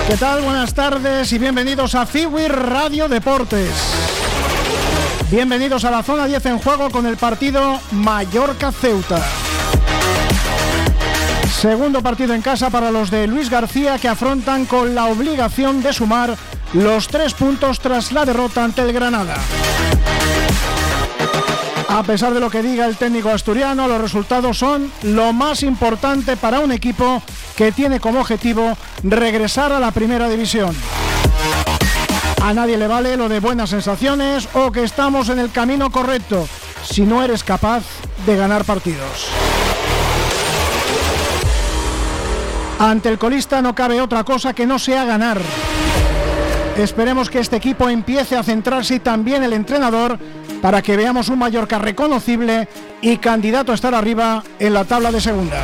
¿Qué tal? Buenas tardes y bienvenidos a FIWI Radio Deportes. Bienvenidos a la zona 10 en juego con el partido Mallorca-Ceuta. Segundo partido en casa para los de Luis García, que afrontan con la obligación de sumar los 3 puntos tras la derrota ante el Granada. A pesar de lo que diga el técnico asturiano, los resultados son lo más importante para un equipo que tiene como objetivo regresar a la primera división. A nadie le vale lo de buenas sensaciones o que estamos en el camino correcto si no eres capaz de ganar partidos. Ante el colista no cabe otra cosa que no sea ganar. Esperemos que este equipo empiece a centrarse y también el entrenador para que veamos un Mallorca reconocible y candidato a estar arriba en la tabla de segunda.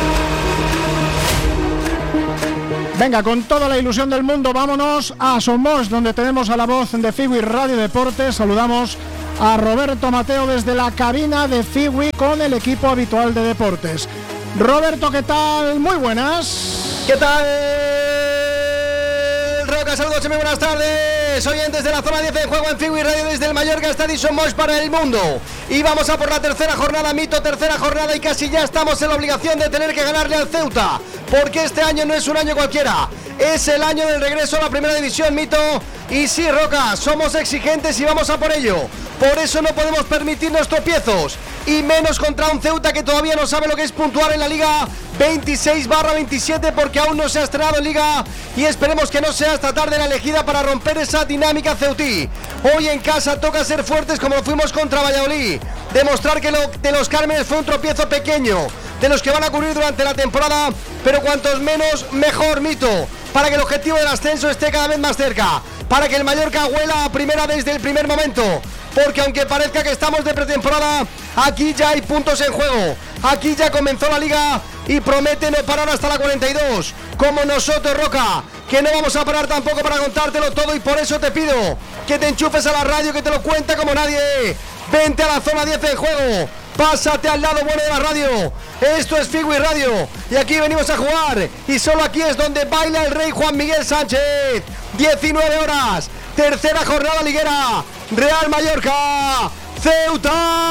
Venga, con toda la ilusión del mundo, vámonos a Somos, donde tenemos a la voz de FIWI Radio Deportes. Saludamos a Roberto Mateo desde la cabina de FIWI con el equipo habitual de deportes. Roberto, ¿qué tal? Muy buenas. ¿Qué tal, Roca? Saludos y muy buenas tardes. Oyentes de la zona 10 en juego en FIWI Radio desde el Mallorca Estadio Somos para el mundo. Y vamos a por la tercera jornada, Mito, tercera jornada, y casi ya estamos en la obligación de tener que ganarle al Ceuta, porque este año no es un año cualquiera, es el año del regreso a la primera división, Mito. Y sí, Roca, somos exigentes y vamos a por ello. Por eso no podemos permitirnos tropiezos, y menos contra un Ceuta que todavía no sabe lo que es puntuar en la Liga 26/27, porque aún no se ha estrenado en Liga, y esperemos que no sea esta tarde la elegida para romper esa dinámica ceutí. Hoy en casa toca ser fuertes como lo fuimos contra Valladolid, demostrar que lo de los Cármenes fue un tropiezo pequeño, de los que van a ocurrir durante la temporada, pero cuantos menos mejor, Mito, para que el objetivo del ascenso esté cada vez más cerca, para que el Mallorca huela a primera desde el primer momento, porque aunque parezca que estamos de pretemporada, aquí ya hay puntos en juego, aquí ya comenzó la Liga y promete no parar hasta la 42, como nosotros, Roca, que no vamos a parar tampoco para contártelo todo, y por eso te pido que te enchufes a la radio, que te lo cuenta como nadie. Vente a la zona 10 en juego, pásate al lado bueno de la radio. Esto es FIWI Radio y aquí venimos a jugar, y solo aquí es donde baila el rey Juan Miguel Sánchez. 19 horas, tercera jornada liguera, Real Mallorca, Ceuta.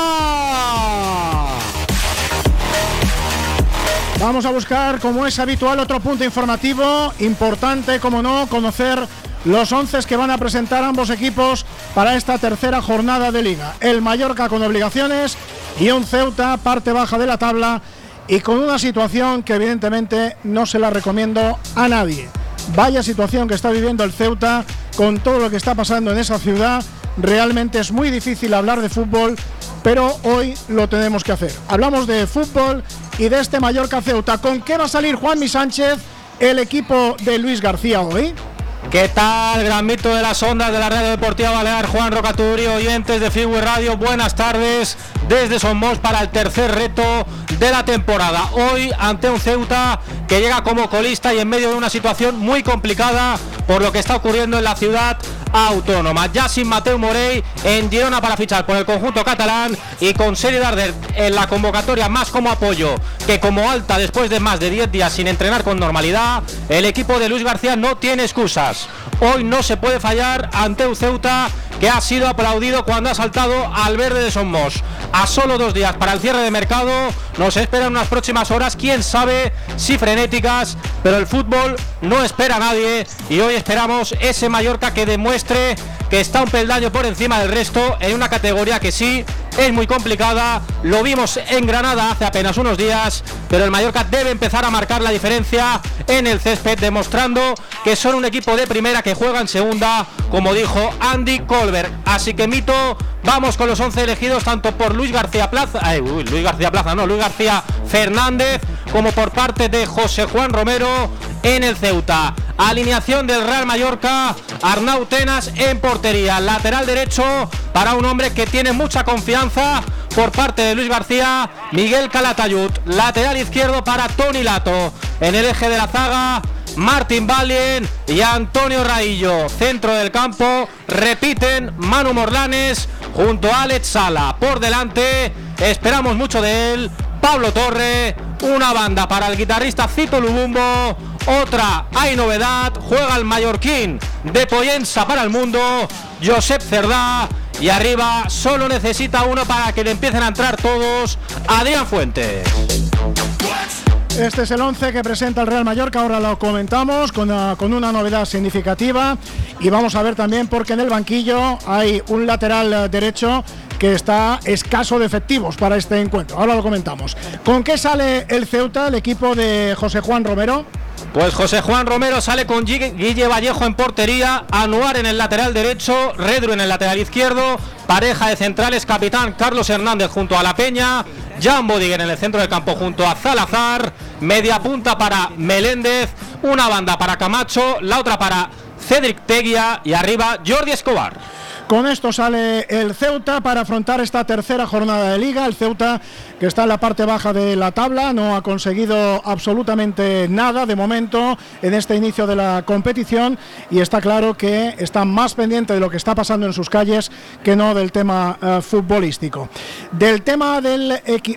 Vamos a buscar, como es habitual, otro punto informativo importante, como no, conocer los 11 que van a presentar ambos equipos para esta tercera jornada de Liga. El Mallorca con obligaciones y un Ceuta parte baja de la tabla y con una situación que evidentemente no se la recomiendo a nadie. Vaya situación que está viviendo el Ceuta con todo lo que está pasando en esa ciudad. Realmente es muy difícil hablar de fútbol, pero hoy lo tenemos que hacer. Hablamos de fútbol y de este Mallorca-Ceuta. ¿Con qué va a salir Juanmi Sánchez, el equipo de Luis García hoy? ¿Qué tal, gran mito de las ondas de la Radio Deportiva Balear? Juan Rocaturi, oyentes de FIWI Radio, buenas tardes desde Somos para el tercer reto de la temporada. Hoy ante un Ceuta que llega como colista y en medio de una situación muy complicada por lo que está ocurriendo en la ciudad autónoma. Ya sin Mateu Morey en Girona para fichar por el conjunto catalán, y con Sergi Darder en la convocatoria más como apoyo que como alta después de más de 10 días sin entrenar con normalidad, el equipo de Luis García no tiene excusas. Hoy no se puede fallar ante un Ceuta que ha sido aplaudido cuando ha saltado al verde de Somos. A solo 2 días para el cierre de mercado, nos esperan unas próximas horas, quién sabe si frenéticas, pero el fútbol no espera a nadie, y hoy esperamos ese Mallorca que demuestre que está un peldaño por encima del resto en una categoría que sí es muy complicada. Lo vimos en Granada hace apenas unos días, pero el Mallorca debe empezar a marcar la diferencia en el césped, demostrando que son un equipo de primera que juega en segunda, como dijo Andy Colbert. Así que, Mito, vamos con los 11 elegidos tanto por Luis García Fernández como por parte de José Juan Romero en el Ceuta. Alineación del Real Mallorca: Arnau Tenas en portería, lateral derecho para un hombre que tiene mucha confianza por parte de Luis García, Miguel Calatayud. Lateral izquierdo para Toni Lato. En el eje de la zaga, Martín Valien y Antonio Raillo. Centro del campo repiten Manu Morlanes junto a Alex Sala. Por delante esperamos mucho de él, Pablo Torre. Una banda para el guitarrista Cito Lubumbo, Otra, hay novedad, juega el mallorquín de Pollensa para el mundo, Josep Cerdá, y arriba solo necesita uno para que le empiecen a entrar todos, Adrián Fuentes. Este es el 11 que presenta el Real Mallorca, ahora lo comentamos con una novedad significativa, y vamos a ver también porque en el banquillo hay un lateral derecho que está escaso de efectivos para este encuentro. Ahora lo comentamos. ¿Con qué sale el Ceuta, el equipo de José Juan Romero? Pues José Juan Romero sale con Guille Vallejo en portería, Anuar en el lateral derecho, Redru en el lateral izquierdo, pareja de centrales, capitán Carlos Hernández junto a La Peña, Jan Bodiger en el centro del campo junto a Salazar, media punta para Meléndez, una banda para Camacho, la otra para Cédric Teguía y arriba Jordi Escobar. Con esto sale el Ceuta para afrontar esta tercera jornada de Liga. El Ceuta, que está en la parte baja de la tabla, no ha conseguido absolutamente nada de momento en este inicio de la competición, y está claro que está más pendiente de lo que está pasando en sus calles que no del tema futbolístico. Del tema del